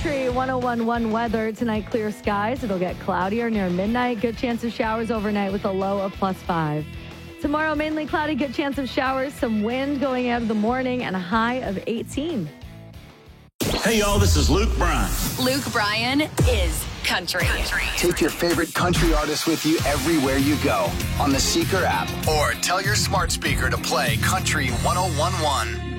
Country 101.1 weather. Tonight, clear skies. It'll get cloudier near midnight. Good chance of showers overnight with a low of +5. Tomorrow, mainly cloudy. Good chance of showers. Some wind going out of the morning and a high of 18. Hey, y'all, this is Luke Bryan. Luke Bryan is country. Take your favorite country artist with you everywhere you go on the Seeker app. Or tell your smart speaker to play Country 101.1.